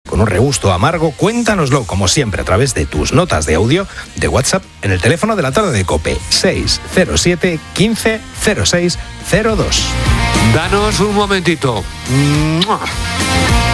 con un regusto amargo, cuéntanoslo, como siempre, a través de tus notas de audio de WhatsApp en el teléfono de la tarde de COPE, 607 15 06 02. Danos un momentito.